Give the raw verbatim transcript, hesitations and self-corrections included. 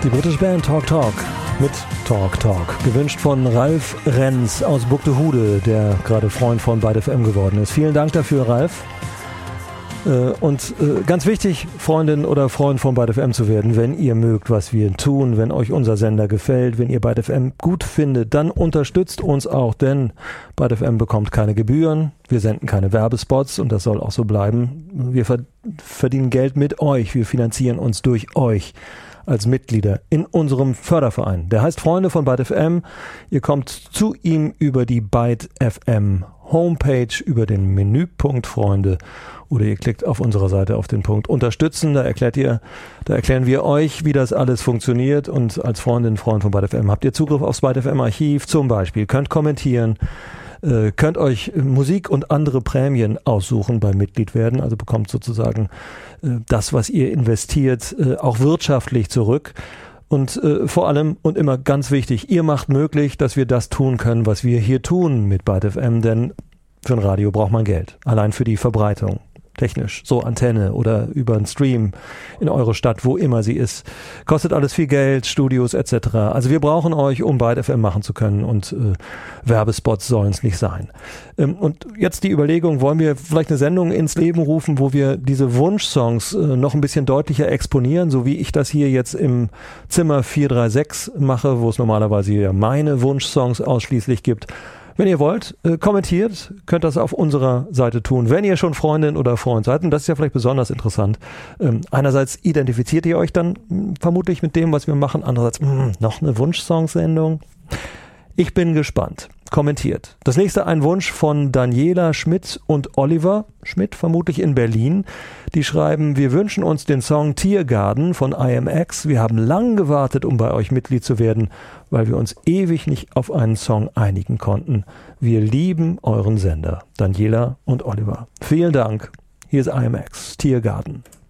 Die britische Band Talk Talk mit Talk Talk. Gewünscht von Ralf Renz aus Buxtehude, der gerade Freund von Byte F M geworden ist. Vielen Dank dafür, Ralf. Und ganz wichtig, Freundin oder Freund von Byte F M zu werden, wenn ihr mögt, was wir tun, wenn euch unser Sender gefällt, wenn ihr Byte F M gut findet, dann unterstützt uns auch, denn Byte F M bekommt keine Gebühren, wir senden keine Werbespots und das soll auch so bleiben. Wir verdienen Geld mit euch, wir finanzieren uns durch euch als Mitglieder in unserem Förderverein. Der heißt Freunde von Byte F M. Ihr kommt zu ihm über die Byte F M Homepage, über den Menüpunkt Freunde, oder ihr klickt auf unserer Seite auf den Punkt Unterstützen. Da erklärt ihr, da erklären wir euch, wie das alles funktioniert, und als Freundin, Freund von Byte F M habt ihr Zugriff aufs Byte F M Archiv zum Beispiel, könnt kommentieren, äh, könnt euch Musik und andere Prämien aussuchen beim Mitglied werden, also bekommt sozusagen äh, das, was ihr investiert, äh, auch wirtschaftlich zurück. Und äh, vor allem und immer ganz wichtig, ihr macht möglich, dass wir das tun können, was wir hier tun mit Byte F M, denn für ein Radio braucht man Geld, allein für die Verbreitung. Technisch, so Antenne oder über einen Stream in eure Stadt, wo immer sie ist. Kostet alles viel Geld, Studios et cetera. Also wir brauchen euch, um Byte F M machen zu können, und äh, Werbespots sollen es nicht sein. Ähm, und jetzt die Überlegung, wollen wir vielleicht eine Sendung ins Leben rufen, wo wir diese Wunschsongs äh, noch ein bisschen deutlicher exponieren, so wie ich das hier jetzt im Zimmer vier drei sechs mache, wo es normalerweise ja meine Wunschsongs ausschließlich gibt. Wenn ihr wollt, äh, kommentiert, könnt das auf unserer Seite tun. Wenn ihr schon Freundin oder Freund seid, und das ist ja vielleicht besonders interessant, ähm, einerseits identifiziert ihr euch dann mh, vermutlich mit dem, was wir machen, andererseits mh, noch eine Wunschsong-Sendung. Ich bin gespannt. Kommentiert. Das nächste ein Wunsch von Daniela Schmidt und Oliver Schmidt, vermutlich in Berlin. Die schreiben, wir wünschen uns den Song Tiergarten von I M X. Wir haben lang gewartet, um bei euch Mitglied zu werden, weil wir uns ewig nicht auf einen Song einigen konnten. Wir lieben euren Sender. Daniela und Oliver. Vielen Dank. Hier ist I M X, Tiergarten.